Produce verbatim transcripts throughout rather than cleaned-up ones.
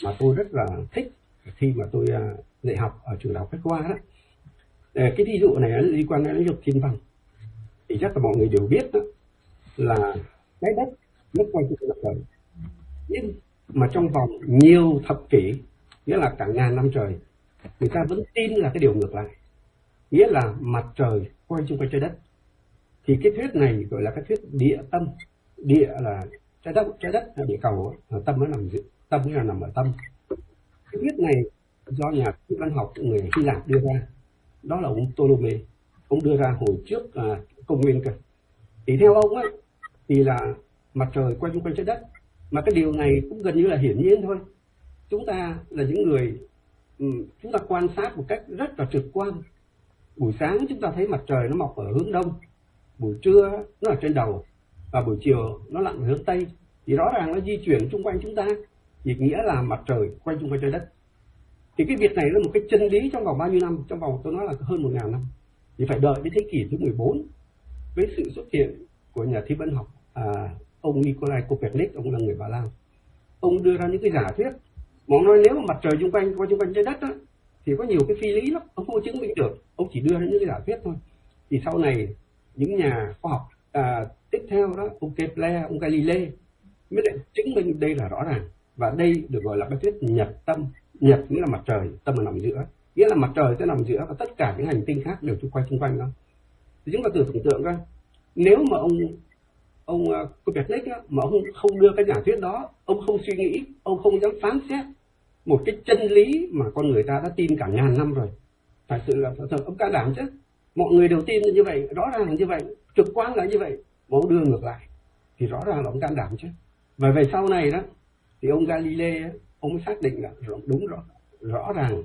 mà tôi rất là thích khi mà tôi dạy học ở trường đại học Bách Khoa đó. Cái ví dụ này nó liên quan đến lĩnh vực thiên văn. Thì chắc là mọi người đều biết đó, là trái đất nó quay quanh mặt trời, nhưng mà trong vòng nhiều thập kỷ, nghĩa là cả ngàn năm trời, người ta vẫn tin là cái điều ngược lại, nghĩa là mặt trời quay xung quanh trái đất. Thì cái thuyết này gọi là cái thuyết địa tâm. Địa là trái đất, trái đất là địa cầu, tâm nó nằm tâm là nằm ở tâm. Cái thuyết này do nhà thiên văn học người Hy Lạp đưa ra, đó là ông Ptolemy. Ông đưa ra hồi trước à, công nguyên cơ. Thì theo ông ấy thì là mặt trời quay xung quanh trái đất, mà cái điều này cũng gần như là hiển nhiên thôi. Chúng ta là những người chúng ta quan sát một cách rất là trực quan. Buổi sáng chúng ta thấy mặt trời nó mọc ở hướng đông, buổi trưa nó ở trên đầu, và buổi chiều nó lặn ở hướng tây. Thì rõ ràng nó di chuyển xung quanh chúng ta, thì nghĩa là mặt trời quay xung quanh trái đất. Thì cái việc này là một cái chân lý trong vòng bao nhiêu năm, trong vòng tôi nói là hơn một ngàn năm. Thì phải đợi đến thế kỷ thứ mười bốn với sự xuất hiện của nhà thiên văn học à, ông Nikolai Copernic, ông là người Ba Lan. Ông đưa ra những cái giả thuyết mà ông nói nếu mà mặt trời xung quanh quay xung quanh trái đất á, thì có nhiều cái phi lý lắm, ông không có chứng minh được, ông chỉ đưa ra những cái giả thuyết thôi. Thì sau này những nhà khoa học à, tiếp theo đó, ông Kepler, ông Galilei mới lại chứng minh đây là rõ ràng. Và đây được gọi là cái thuyết nhật tâm. Nhật nghĩa là mặt trời, tâm là nằm giữa, nghĩa là mặt trời sẽ nằm giữa và tất cả những hành tinh khác đều quay xung quanh nó. Thì chúng ta thử tưởng tượng coi, nếu mà ông ông Copernic á, mà ông không đưa cái giả thuyết đó, ông không suy nghĩ, ông không dám phán xét một cái chân lý mà con người ta đã tin cả ngàn năm rồi, thật sự là thật, ông can đảm chứ. Mọi người đều tin như vậy, rõ ràng là như vậy, trực quan là như vậy, mà ông đưa ngược lại thì rõ ràng là ông can đảm chứ. Và về sau này đó thì ông Galilei ấy, ông mới xác định là đúng rõ rõ ràng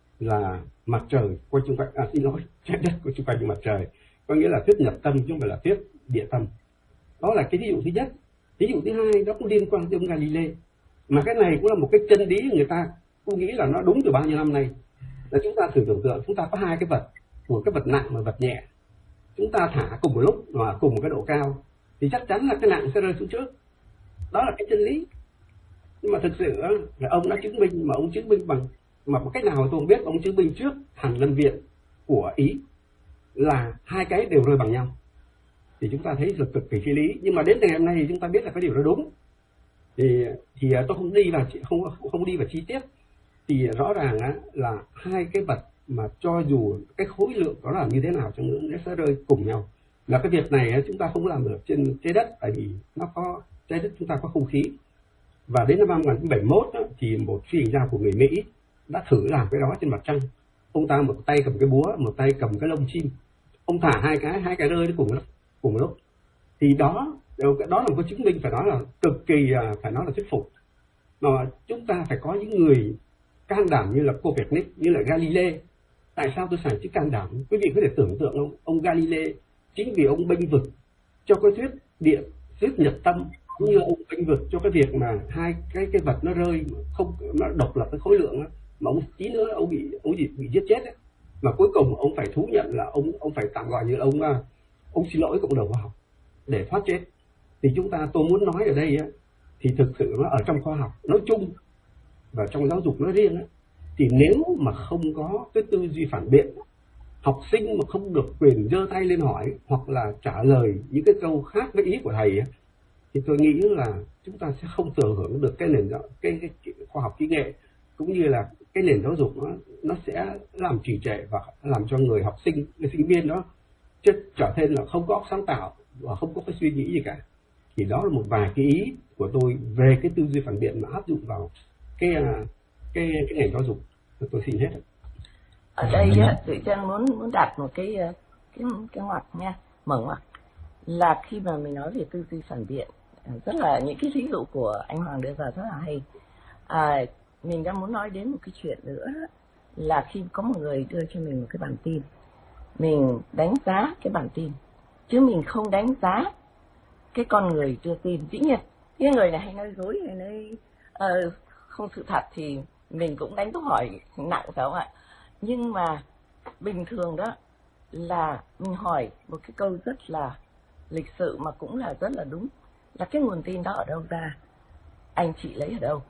là mặt trời quay xung quanh, à xin lỗi, trái đất quay xung quanh mặt trời, có nghĩa là thuyết nhật tâm chứ không phải là thuyết địa tâm. Đó là cái ví dụ thứ nhất. Ví dụ thứ hai đó cũng liên quan tới ông Galilei, mà cái này cũng là một cái chân lý người ta cũng nghĩ là nó đúng từ bao nhiêu năm nay. Là chúng ta thử tưởng tượng, chúng ta có hai cái vật, một cái vật nặng và vật nhẹ, chúng ta thả cùng một lúc và cùng một cái độ cao thì chắc chắn là cái nặng sẽ rơi xuống trước. Đó là cái chân lý. Nhưng mà thực sự là ông đã chứng minh, mà ông chứng minh bằng mà một cách nào tôi không biết, ông chứng minh trước Hàn Lâm Viện của Ý là hai cái đều rơi bằng nhau. Thì chúng ta thấy được cực kỳ phi lý. Nhưng mà đến ngày hôm nay thì chúng ta biết là cái điều đó đúng. Thì thì tôi không đi vào không không đi vào chi tiết. Thì rõ ràng á, là hai cái vật mà cho dù cái khối lượng đó là như thế nào chăng nữa nó sẽ rơi cùng nhau. Là cái việc này chúng ta không làm được trên trái đất, tại vì nó có trái đất chúng ta có không khí. Và đến năm một nghìn chín trăm bảy mươi mốt đó, thì một phi hành gia của người Mỹ đã thử làm cái đó trên mặt trăng. Ông ta một tay cầm cái búa, một tay cầm cái lông chim. Ông thả hai cái, hai cái rơi cùng lúc, cùng lúc. Thì đó, đó là một cái chứng minh phải nói là cực kỳ, phải nói là thuyết phục. Mà chúng ta phải có những người can đảm như là Copernic, như là Galilei. Tại sao tôi xài chữ can đảm? Quý vị có thể tưởng tượng không? Ông Galilei chính vì ông bênh vực cho cái thuyết địa, thuyết nhật tâm, cũng như ông bênh vực cho cái việc mà hai cái cái vật nó rơi không, nó độc lập cái khối lượng đó, mà ông tí nữa ông bị ông bị, bị giết chết ấy. Mà cuối cùng ông phải thú nhận là ông ông phải tạm gọi như là ông ông xin lỗi cộng đồng khoa học để thoát chết. Thì chúng ta tôi muốn nói ở đây á, thì thực sự nó ở trong khoa học nói chung và trong giáo dục nói riêng á, thì nếu mà không có cái tư duy phản biện, học sinh mà không được quyền giơ tay lên hỏi hoặc là trả lời những cái câu khác với ý của thầy á, thì tôi nghĩ là chúng ta sẽ không thừa hưởng được cái nền cái, cái, cái khoa học kỹ nghệ, cũng như là cái nền giáo dục nó nó sẽ làm trì trệ và làm cho người học sinh, người sinh viên đó chết trở thành là không có óc sáng tạo và không có cái suy nghĩ gì cả. Thì đó là một vài cái ý của tôi về cái tư duy phản biện mà áp dụng vào cái cái cái ngành giáo dục. Tôi xin hết. Ở đây tự chân muốn muốn đặt một cái cái cái ngoặc nha, mở ngoặc, là khi mà mình nói về tư duy phản biện, rất là những cái ví dụ của anh Hoàng đưa ra rất là hay. À, mình đang muốn nói đến một cái chuyện nữa, là khi có một người đưa cho mình một cái bản tin, mình đánh giá cái bản tin chứ mình không đánh giá cái con người đưa tin. Dĩ nhiên cái người này hay nói dối, hay nói uh, không sự thật thì mình cũng đánh câu hỏi nặng, phải không ạ? Nhưng mà bình thường đó là mình hỏi một cái câu rất là lịch sự mà cũng là rất là đúng, là cái nguồn tin đó ở đâu ra, anh chị lấy ở đâu.